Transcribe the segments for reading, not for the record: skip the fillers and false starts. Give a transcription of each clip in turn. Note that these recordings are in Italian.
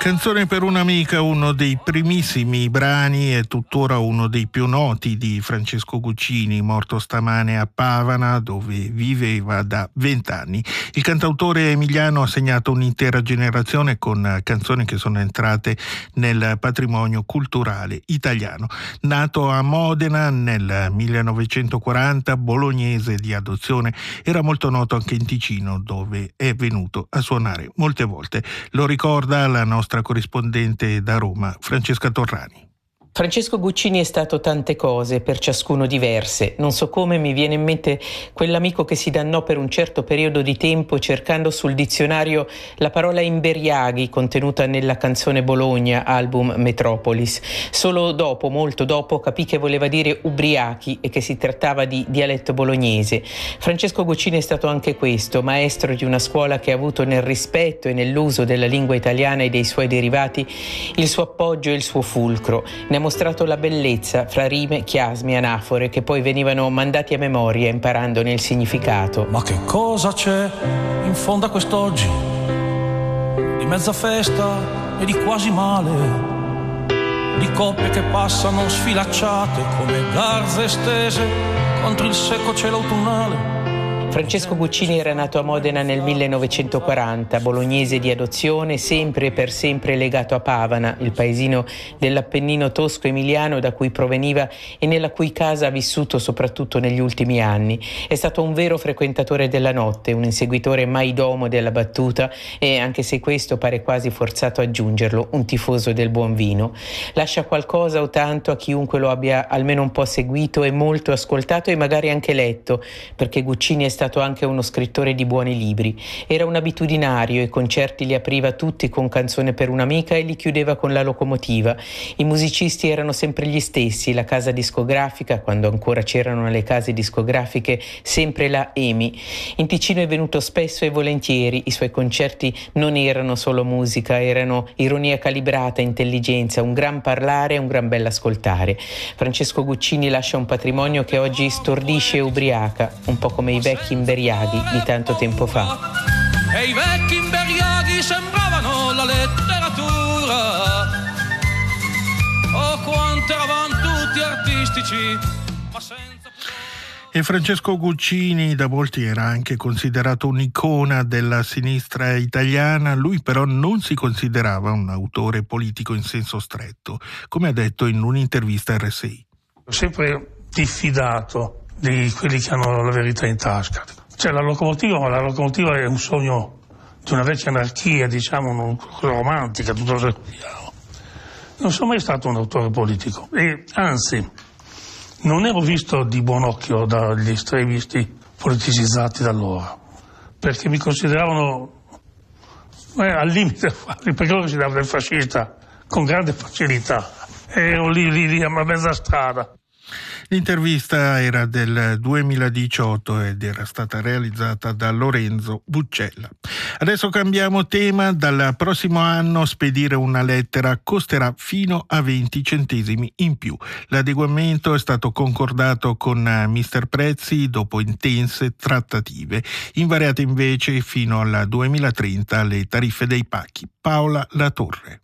Canzone per un'amica, uno dei primissimi brani e tuttora uno dei più noti di Francesco Guccini, morto stamane a Pavana, dove viveva da 20 anni. Il cantautore emiliano ha segnato un'intera generazione con canzoni che sono entrate nel patrimonio culturale italiano. Nato a Modena nel 1940, bolognese di adozione, era molto noto anche in Ticino, dove è venuto a suonare molte volte. Lo ricorda la nostra corrispondente da Roma, Francesca Torrani. Francesco Guccini è stato tante cose, per ciascuno diverse. Non so come mi viene in mente quell'amico che si dannò per un certo periodo di tempo cercando sul dizionario la parola imberiaghi contenuta nella canzone Bologna, album Metropolis. Solo dopo, molto dopo, capì che voleva dire ubriachi e che si trattava di dialetto bolognese. Francesco Guccini è stato anche questo, maestro di una scuola che ha avuto nel rispetto e nell'uso della lingua italiana e dei suoi derivati il suo appoggio e il suo fulcro. Ne ha mostrato la bellezza fra rime, chiasmi, anafore che poi venivano mandati a memoria imparandone il significato. Ma che cosa c'è in fondo a quest'oggi? Di mezza festa e di quasi male, di coppie che passano sfilacciate come garze stese contro il secco cielo autunnale. Francesco Guccini era nato a Modena nel 1940, bolognese di adozione, sempre e per sempre legato a Pavana, il paesino dell'Appennino tosco-emiliano da cui proveniva e nella cui casa ha vissuto soprattutto negli ultimi anni. È stato un vero frequentatore della notte, un inseguitore mai domo della battuta e, anche se questo pare quasi forzato aggiungerlo, un tifoso del buon vino. Lascia qualcosa o tanto a chiunque lo abbia almeno un po' seguito e molto ascoltato e magari anche letto, perché Guccini è stato anche uno scrittore di buoni libri. Era un abitudinario, i concerti li apriva tutti con Canzone per un'amica e li chiudeva con La locomotiva. I musicisti erano sempre gli stessi, la casa discografica, quando ancora c'erano le case discografiche, sempre la EMI. In Ticino è venuto spesso e volentieri, i suoi concerti non erano solo musica, erano ironia calibrata, intelligenza, un gran parlare e un gran bell'ascoltare. Francesco Guccini lascia un patrimonio che oggi stordisce e ubriaca, un po' come i vecchi imberiaghi di tanto tempo fa. E i vecchi imberiaghi sembravano la letteratura. Oh, quanto eravamo tutti artistici, ma senza... E Francesco Guccini da molti era anche considerato un'icona della sinistra italiana. Lui però non si considerava un autore politico in senso stretto, come ha detto in un'intervista a RSI. Ho sempre diffidato di quelli che hanno la verità in tasca. Cioè la locomotiva è un sogno di una vecchia anarchia, diciamo, romantica, tutto ciò che vogliamo. Non sono mai stato un autore politico e anzi non ero visto di buon occhio dagli estremisti politicizzati da allora, perché mi consideravano al limite, perché loro consideravano il fascista con grande facilità. Ero lì a mezza strada. L'intervista era del 2018 ed era stata realizzata da Lorenzo Buccella. Adesso cambiamo tema. Dal prossimo anno spedire una lettera costerà fino a 20 centesimi in più. L'adeguamento è stato concordato con Mister Prezzi dopo intense trattative. Invariate invece fino al 2030 le tariffe dei pacchi. Paola Latorre.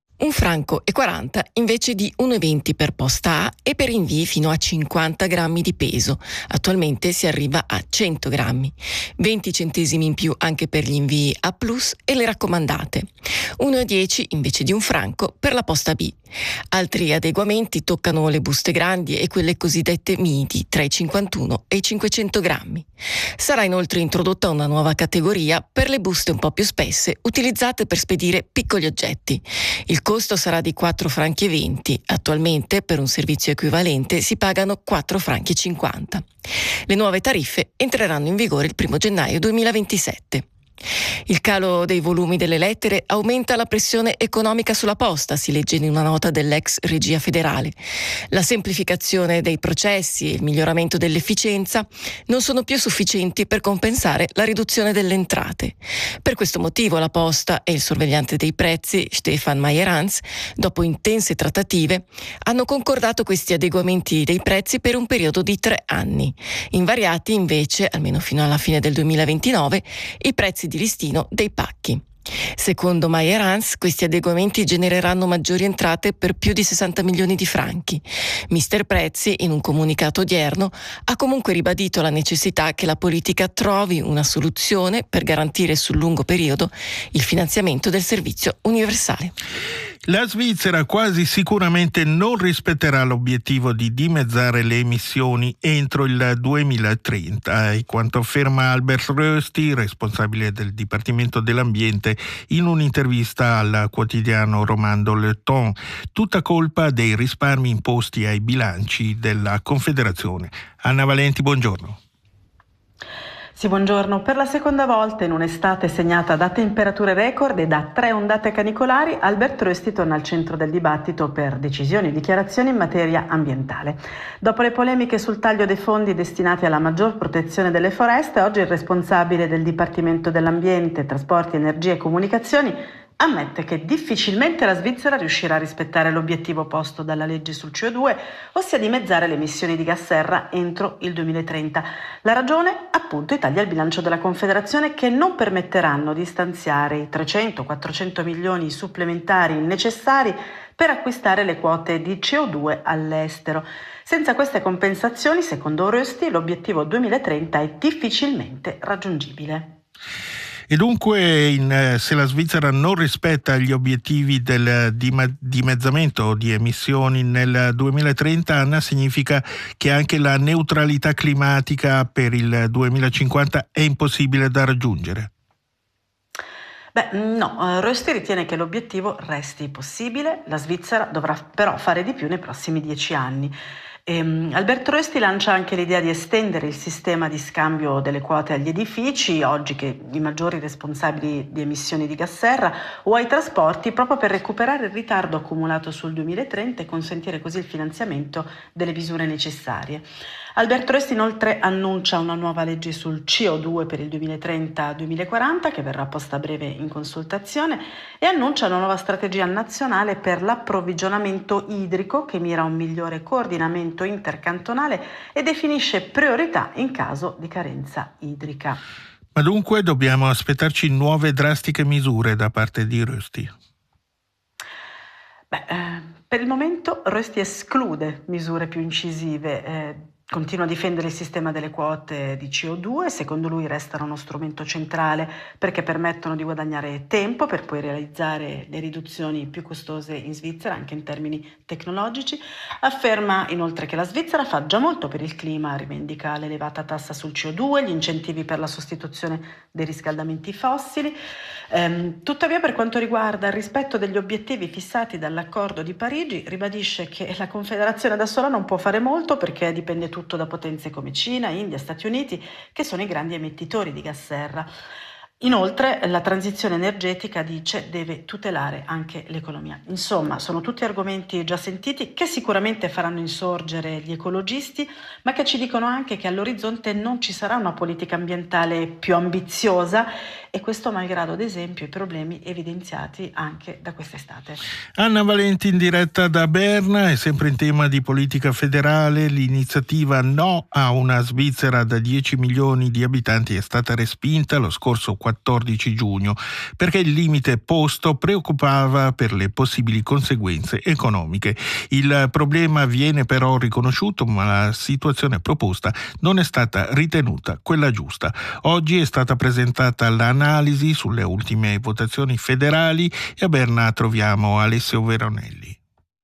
€1,40 invece di €1,20 per posta A e per invii fino a 50 grammi di peso. Attualmente si arriva a 100 grammi. 20 centesimi in più anche per gli invii A+ e le raccomandate. €1,10 invece di €1 per la posta B. Altri adeguamenti toccano le buste grandi e quelle cosiddette midi tra i 51 e i 500 grammi. Sarà inoltre introdotta una nuova categoria per le buste un po' più spesse utilizzate per spedire piccoli oggetti. Il costo sarà di €4,20. Attualmente per un servizio equivalente si pagano €4,50. Le nuove tariffe entreranno in vigore il 1 gennaio 2027. Il calo dei volumi delle lettere aumenta la pressione economica sulla posta, si legge in una nota dell'ex regia federale. La semplificazione dei processi e il miglioramento dell'efficienza non sono più sufficienti per compensare la riduzione delle entrate. Per questo motivo la Posta e il sorvegliante dei prezzi, Stefan Mayer-Hans, dopo intense trattative, hanno concordato questi adeguamenti dei prezzi per un periodo di 3 anni. Invariati invece, almeno fino alla fine del 2029, i prezzi di listino dei pacchi. Secondo Meyer Hans, questi adeguamenti genereranno maggiori entrate per più di 60 milioni di franchi. Mister Prezzi, in un comunicato odierno, ha comunque ribadito la necessità che la politica trovi una soluzione per garantire sul lungo periodo il finanziamento del servizio universale. La Svizzera quasi sicuramente non rispetterà l'obiettivo di dimezzare le emissioni entro il 2030, è quanto afferma Albert Rösti, responsabile del Dipartimento dell'Ambiente, in un'intervista al quotidiano romando Le Temps, tutta colpa dei risparmi imposti ai bilanci della Confederazione. Anna Valenti, buongiorno. Sì, buongiorno. Per la seconda volta in un'estate segnata da temperature record e da 3 ondate canicolari, Albert Rösti torna al centro del dibattito per decisioni e dichiarazioni in materia ambientale. Dopo le polemiche sul taglio dei fondi destinati alla maggior protezione delle foreste, oggi il responsabile del Dipartimento dell'Ambiente, Trasporti, Energia e Comunicazioni ammette che difficilmente la Svizzera riuscirà a rispettare l'obiettivo posto dalla legge sul CO2, ossia dimezzare le emissioni di gas serra entro il 2030. La ragione, appunto, i tagli al bilancio della Confederazione che non permetteranno di stanziare i 300-400 milioni supplementari necessari per acquistare le quote di CO2 all'estero. Senza queste compensazioni, secondo Rösti, l'obiettivo 2030 è difficilmente raggiungibile. E dunque se la Svizzera non rispetta gli obiettivi del dimezzamento di emissioni nel 2030, Anna, significa che anche la neutralità climatica per il 2050 è impossibile da raggiungere? No, Rösti ritiene che l'obiettivo resti possibile, la Svizzera dovrà però fare di più nei prossimi 10 anni. Albert Rösti lancia anche l'idea di estendere il sistema di scambio delle quote agli edifici, oggi che i maggiori responsabili di emissioni di gas serra, o ai trasporti, proprio per recuperare il ritardo accumulato sul 2030 e consentire così il finanziamento delle misure necessarie. Albert Rösti inoltre annuncia una nuova legge sul CO2 per il 2030-2040 che verrà posta a breve in consultazione e annuncia una nuova strategia nazionale per l'approvvigionamento idrico che mira a un migliore coordinamento intercantonale e definisce priorità in caso di carenza idrica. Ma dunque dobbiamo aspettarci nuove drastiche misure da parte di Rösti? Per il momento Rösti esclude misure più incisive. Continua a difendere il sistema delle quote di CO2, secondo lui restano uno strumento centrale perché permettono di guadagnare tempo per poi realizzare le riduzioni più costose in Svizzera anche in termini tecnologici. Afferma inoltre che la Svizzera fa già molto per il clima, rivendica l'elevata tassa sul CO2, gli incentivi per la sostituzione dei riscaldamenti fossili. Tuttavia, per quanto riguarda il rispetto degli obiettivi fissati dall'accordo di Parigi, ribadisce che la Confederazione da sola non può fare molto perché dipende tutto da potenze come Cina, India, Stati Uniti, che sono i grandi emettitori di gas serra. Inoltre la transizione energetica, dice, deve tutelare anche l'economia. Insomma, sono tutti argomenti già sentiti che sicuramente faranno insorgere gli ecologisti, ma che ci dicono anche che all'orizzonte non ci sarà una politica ambientale più ambiziosa e questo malgrado, ad esempio, i problemi evidenziati anche da quest'estate. Anna Valenti in diretta da Berna e sempre in tema di politica federale, l'iniziativa No a una Svizzera da 10 milioni di abitanti è stata respinta lo scorso 14 giugno perché il limite posto preoccupava per le possibili conseguenze economiche. Il problema viene però riconosciuto, ma la situazione proposta non è stata ritenuta quella giusta. Oggi è stata presentata l'analisi sulle ultime votazioni federali e a Berna troviamo Alessio Veronelli.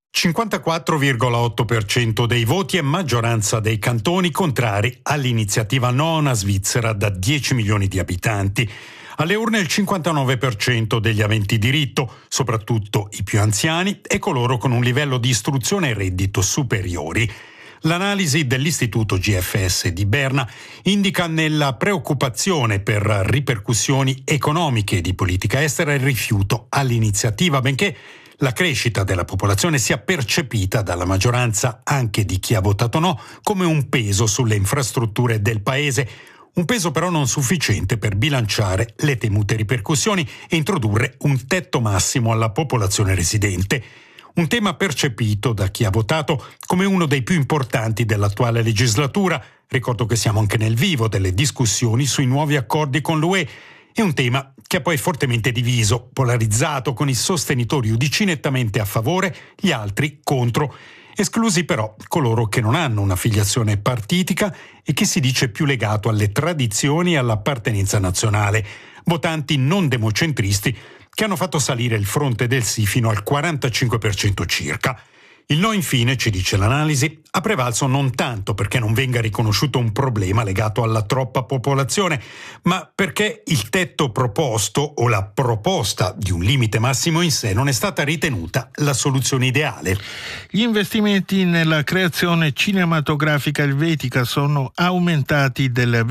54,8% dei voti e maggioranza dei cantoni contrari all'iniziativa No a una Svizzera da 10 milioni di abitanti. Alle urne il 59% degli aventi diritto, soprattutto i più anziani e coloro con un livello di istruzione e reddito superiori. L'analisi dell'Istituto GFS di Berna indica nella preoccupazione per ripercussioni economiche e di politica estera il rifiuto all'iniziativa, benché la crescita della popolazione sia percepita dalla maggioranza, anche di chi ha votato no, come un peso sulle infrastrutture del paese. Un peso però non sufficiente per bilanciare le temute ripercussioni e introdurre un tetto massimo alla popolazione residente. Un tema percepito da chi ha votato come uno dei più importanti dell'attuale legislatura. Ricordo che siamo anche nel vivo delle discussioni sui nuovi accordi con l'UE È un tema che ha poi fortemente diviso, polarizzato, con i sostenitori UDC nettamente a favore, gli altri contro, esclusi però coloro che non hanno una filiazione partitica e che si dice più legato alle tradizioni e all'appartenenza nazionale, votanti non democentristi che hanno fatto salire il fronte del sì fino al 45% circa. Il no, infine, ci dice l'analisi, ha prevalso non tanto perché non venga riconosciuto un problema legato alla troppa popolazione, ma perché il tetto proposto o la proposta di un limite massimo in sé non è stata ritenuta la soluzione ideale. Gli investimenti nella creazione cinematografica elvetica sono aumentati del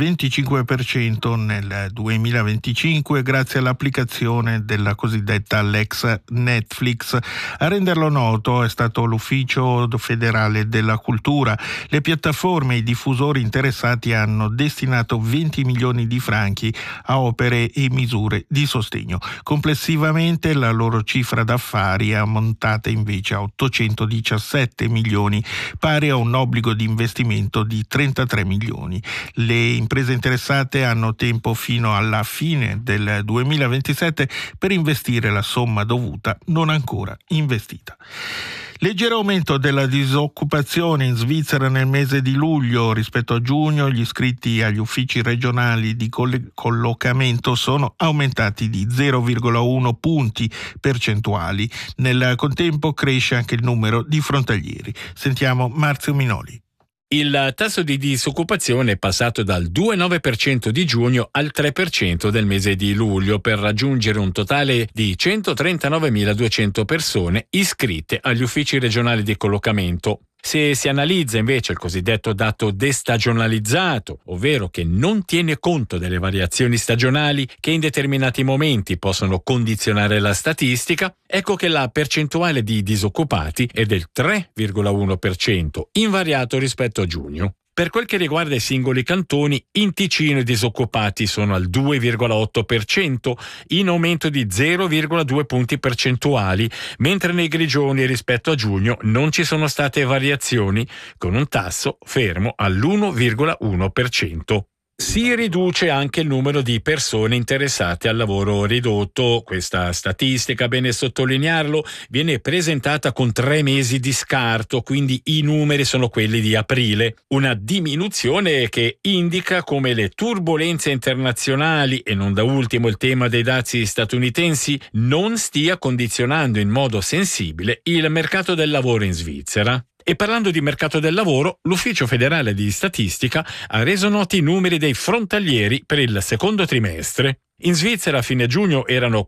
25% nel 2025 grazie all'applicazione della cosiddetta Lex Netflix. A renderlo noto è stato l'Ufficio federale della cultura. Le piattaforme e i diffusori interessati hanno destinato 20 milioni di franchi a opere e misure di sostegno. Complessivamente la loro cifra d'affari è ammontata invece a 817 milioni, pari a un obbligo di investimento di 33 milioni. Le imprese interessate hanno tempo fino alla fine del 2027 per investire la somma dovuta non ancora investita. Leggero aumento della disoccupazione in Svizzera nel mese di luglio rispetto a giugno. Gli iscritti agli uffici regionali di collocamento sono aumentati di 0,1 punti percentuali. Nel contempo cresce anche il numero di frontalieri. Sentiamo Marzio Minoli. Il tasso di disoccupazione è passato dal 2,9% di giugno al 3% del mese di luglio, per raggiungere un totale di 139.200 persone iscritte agli uffici regionali di collocamento. Se si analizza invece il cosiddetto dato destagionalizzato, ovvero che non tiene conto delle variazioni stagionali che in determinati momenti possono condizionare la statistica, ecco che la percentuale di disoccupati è del 3,1%, invariato rispetto a giugno. Per quel che riguarda i singoli cantoni, in Ticino i disoccupati sono al 2,8%, in aumento di 0,2 punti percentuali, mentre nei Grigioni rispetto a giugno non ci sono state variazioni, con un tasso fermo all'1,1%. Si riduce anche il numero di persone interessate al lavoro ridotto. Questa statistica, bene sottolinearlo, viene presentata con 3 mesi di scarto, quindi i numeri sono quelli di aprile. Una diminuzione che indica come le turbolenze internazionali e non da ultimo il tema dei dazi statunitensi non stia condizionando in modo sensibile il mercato del lavoro in Svizzera. E parlando di mercato del lavoro, l'Ufficio federale di statistica ha reso noti i numeri dei frontalieri per il secondo trimestre. In Svizzera a fine giugno erano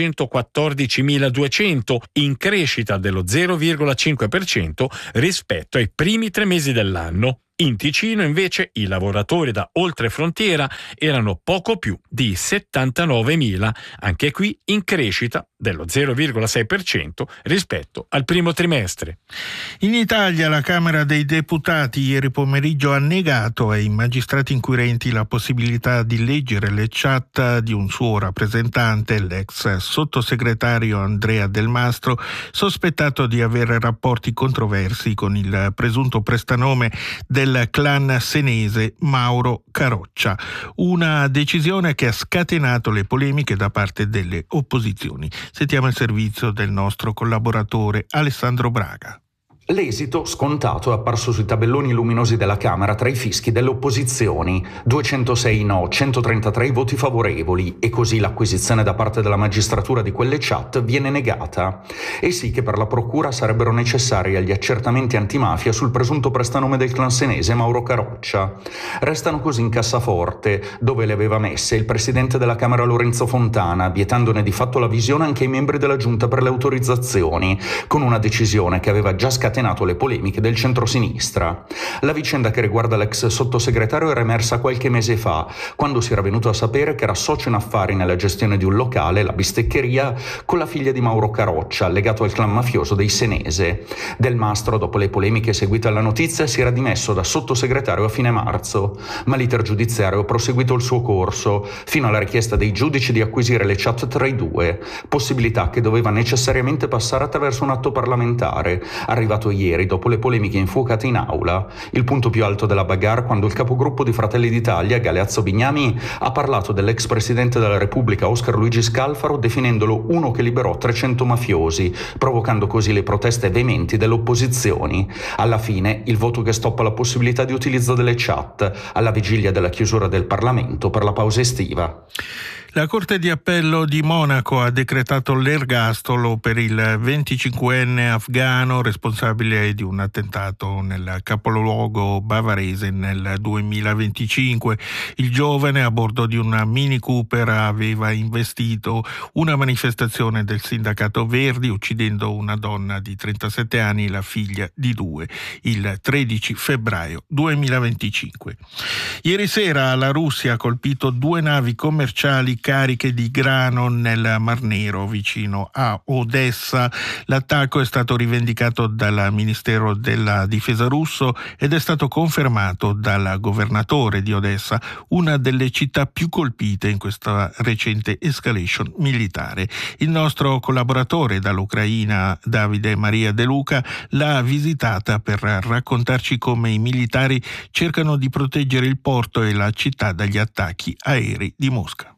414.200, in crescita dello 0,5% rispetto ai primi 3 mesi dell'anno. In Ticino invece i lavoratori da oltrefrontiera erano poco più di 79.000, anche qui in crescita dello 0,6% rispetto al primo trimestre. In Italia la Camera dei Deputati ieri pomeriggio ha negato ai magistrati inquirenti la possibilità di leggere le chat di un suo rappresentante, l'ex sottosegretario Andrea Del Mastro, sospettato di avere rapporti controversi con il presunto prestanome del clan senese Mauro Caroccia, una decisione che ha scatenato le polemiche da parte delle opposizioni. Sentiamo il servizio del nostro collaboratore Alessandro Braga. L'esito scontato è apparso sui tabelloni luminosi della Camera tra i fischi delle opposizioni, 206 no, 133 voti favorevoli, e così l'acquisizione da parte della magistratura di quelle chat viene negata. E sì che per la procura sarebbero necessari agli accertamenti antimafia sul presunto prestanome del clan senese Mauro Caroccia. Restano così in cassaforte, dove le aveva messe il presidente della Camera Lorenzo Fontana, vietandone di fatto la visione anche ai membri della Giunta per le autorizzazioni, con una decisione che aveva già scatenato le polemiche del centrosinistra. La vicenda che riguarda l'ex sottosegretario era emersa qualche mese fa, quando si era venuto a sapere che era socio in affari nella gestione di un locale, la Bisteccheria, con la figlia di Mauro Caroccia, legato al clan mafioso dei Senese. Del Mastro, dopo le polemiche seguite alla notizia, si era dimesso da sottosegretario a fine marzo, ma l'iter giudiziario ha proseguito il suo corso, fino alla richiesta dei giudici di acquisire le chat tra i due, possibilità che doveva necessariamente passare attraverso un atto parlamentare, arrivato diventato ieri, dopo le polemiche infuocate in aula, il punto più alto della bagarre quando il capogruppo di Fratelli d'Italia, Galeazzo Bignami, ha parlato dell'ex presidente della Repubblica Oscar Luigi Scalfaro definendolo uno che liberò 300 mafiosi, provocando così le proteste veementi delle opposizioni. Alla fine il voto che stoppa la possibilità di utilizzo delle chat alla vigilia della chiusura del Parlamento per la pausa estiva. La Corte di Appello di Monaco ha decretato l'ergastolo per il 25enne afghano responsabile di un attentato nel capoluogo bavarese nel 2025. Il giovane, a bordo di una Mini Cooper, aveva investito una manifestazione del sindacato Verdi uccidendo una donna di 37 anni, la figlia di 2, il 13 febbraio 2025. Ieri sera la Russia ha colpito 2 navi commerciali cariche di grano nel Mar Nero vicino a Odessa. L'attacco è stato rivendicato dal Ministero della Difesa russo ed è stato confermato dal governatore di Odessa, una delle città più colpite in questa recente escalation militare. Il nostro collaboratore dall'Ucraina, Davide Maria De Luca, l'ha visitata per raccontarci come i militari cercano di proteggere il porto e la città dagli attacchi aerei di Mosca.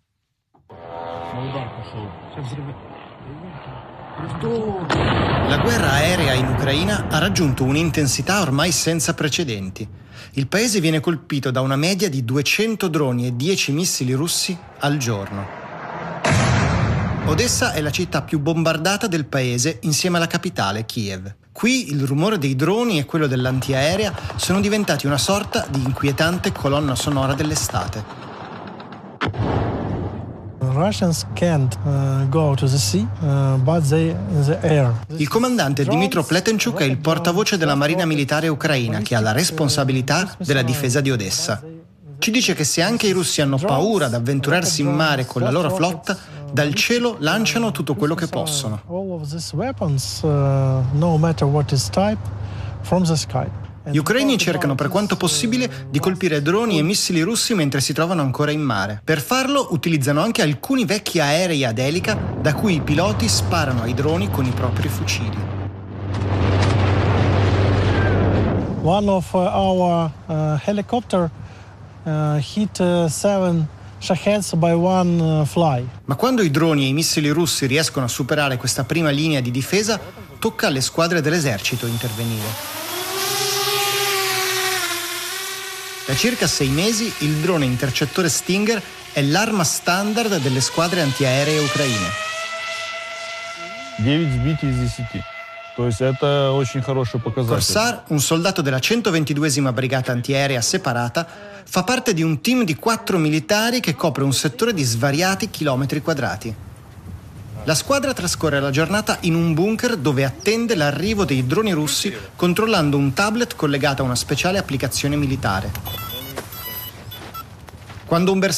La guerra aerea in Ucraina ha raggiunto un'intensità ormai senza precedenti. Il paese viene colpito da una media di 200 droni e 10 missili russi al giorno. Odessa è la città più bombardata del paese insieme alla capitale, Kiev. Qui il rumore dei droni e quello dell'antiaerea sono diventati una sorta di inquietante colonna sonora dell'estate. Il comandante Dmytro Pletenchuk è il portavoce della Marina Militare ucraina che ha la responsabilità della difesa di Odessa. Ci dice che se anche i russi hanno paura ad avventurarsi in mare con la loro flotta, dal cielo lanciano tutto quello che possono. Gli ucraini cercano per quanto possibile di colpire droni e missili russi mentre si trovano ancora in mare. Per farlo utilizzano anche alcuni vecchi aerei ad elica da cui i piloti sparano ai droni con i propri fucili. One of our helicopter hit 7 Shaheds by one fly. Ma quando i droni e i missili russi riescono a superare questa prima linea di difesa, tocca alle squadre dell'esercito intervenire. Da circa 6 mesi il drone intercettore Stinger è l'arma standard delle squadre antiaeree ucraine. 9 sbiti из 10. То есть это очень хороший показатель. Corsar, un soldato della 122esima brigata antiaerea separata, fa parte di un team di 4 militari che copre un settore di svariati chilometri quadrati. La squadra trascorre la giornata in un bunker dove attende l'arrivo dei droni russi controllando un tablet collegato a una speciale applicazione militare. Quando un